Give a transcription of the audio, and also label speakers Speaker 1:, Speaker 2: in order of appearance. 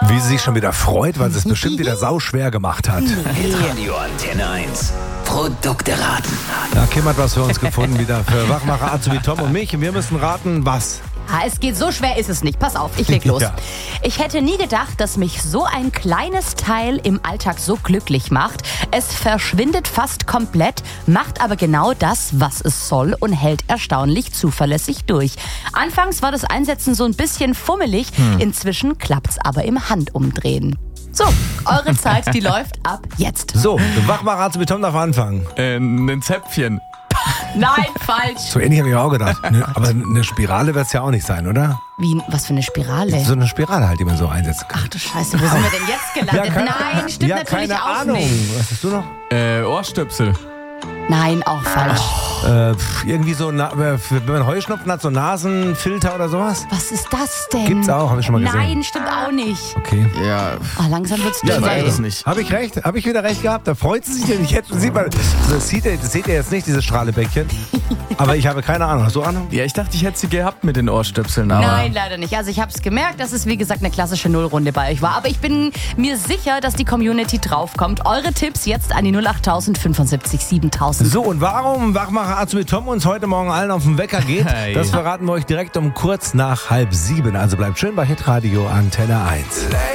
Speaker 1: Wie sie sich schon wieder freut, weil sie es bestimmt wieder sauschwer gemacht hat.
Speaker 2: Radio Antenne 1. Produkte raten.
Speaker 1: Ja, Kim hat was für uns gefunden wieder für Wachmacher Azubi Tom und mich. Und wir müssen raten, was?
Speaker 3: Es geht, so schwer ist es nicht. Pass auf, ich leg los.
Speaker 1: Ja.
Speaker 3: Ich hätte nie gedacht, dass mich so ein kleines Teil im Alltag so glücklich macht. Es verschwindet fast komplett, macht aber genau das, was es soll und hält erstaunlich zuverlässig durch. Anfangs war das Einsetzen so ein bisschen fummelig, inzwischen klappt's aber im Handumdrehen. So, eure Zeit, die läuft ab jetzt.
Speaker 1: So, Wachmacher Azubi Tom darf anfangen.
Speaker 4: Ein Zäpfchen.
Speaker 3: Nein, falsch.
Speaker 1: So ähnlich habe ich auch gedacht. Aber eine Spirale wird es ja auch nicht sein, oder?
Speaker 3: Wie, was für eine Spirale?
Speaker 1: So eine Spirale halt, die man so einsetzen kann.
Speaker 3: Ach du Scheiße, wo sind wir denn jetzt gelandet? Nein, stimmt
Speaker 1: ja,
Speaker 3: natürlich
Speaker 1: keine
Speaker 3: auch
Speaker 1: Ahnung.
Speaker 3: nicht.
Speaker 1: Was hast du noch?
Speaker 4: Ohrstöpsel.
Speaker 3: Nein, auch falsch.
Speaker 1: Irgendwie so, wenn man Heuschnupfen hat, so Nasenfilter oder sowas?
Speaker 3: Was ist das denn?
Speaker 1: Gibt's auch, habe ich schon mal gesehen.
Speaker 3: Nein, stimmt auch nicht.
Speaker 1: Okay.
Speaker 4: Ja,
Speaker 3: Langsam wird's
Speaker 4: ich
Speaker 3: dünn,
Speaker 4: weiß
Speaker 3: ey.
Speaker 4: es nicht.
Speaker 1: Habe ich recht? Habe ich wieder recht gehabt? Da freut sie sich denn nicht. Jetzt sieht man, das seht ihr jetzt nicht, dieses Strahlebäckchen. Aber ich habe keine Ahnung. Hast du Ahnung?
Speaker 4: Ja, ich dachte, ich hätte sie gehabt mit den Ohrstöpseln, aber...
Speaker 3: Nein, leider nicht. Also ich habe es gemerkt, dass es wie gesagt eine klassische Nullrunde bei euch war. Aber ich bin mir sicher, dass die Community draufkommt. Eure Tipps jetzt an die 08000 75 7000.
Speaker 1: So, und warum Wachmacher Azubi Tom uns heute Morgen allen auf den Wecker geht,
Speaker 4: Hey.
Speaker 1: das verraten wir euch direkt um kurz nach 6:30. Also bleibt schön bei Hitradio Antenne 1.